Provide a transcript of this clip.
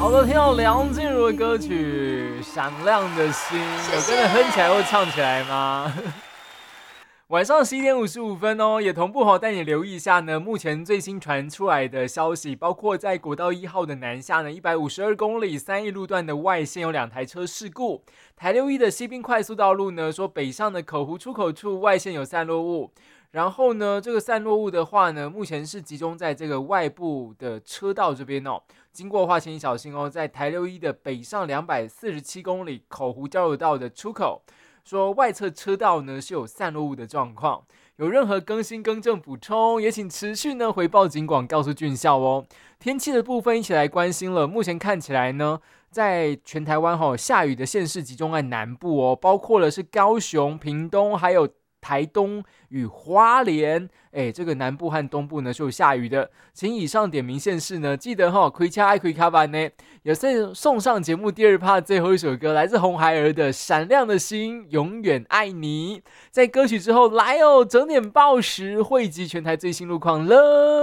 好的，听到梁静茹的歌曲《闪亮的心》，有跟着哼起来或唱起来吗？晚上11:55哦，也同步带你留意一下呢。目前最新传出来的消息，包括在国道1号的南下呢，152公里3义路段的外线有2台车事故。台6E的西滨快速道路呢，说北上的口湖出口处外线有散落物。然后呢，这个散落物的话呢，目前是集中在这个外部的车道这边哦。经过的话，请你小心哦，在台6E的北上247公里口湖交流道的出口，说外侧车道呢是有散落物的状况。有任何更新更正补充，也请持续呢回报警广，告诉俊孝哦。天气的部分一起来关心了。目前看起来呢，在全台湾下雨的县市集中在南部哦，包括了是高雄、屏东，还有台东与花莲，这个南部和东部呢是有下雨的，请以上点名县市呢，记得开车爱开卡班呢。也是送上节目第2 part 最后一首歌，来自红孩儿的《闪亮的心，永远爱你》。在歌曲之后来整点报时，汇集全台最新路况了。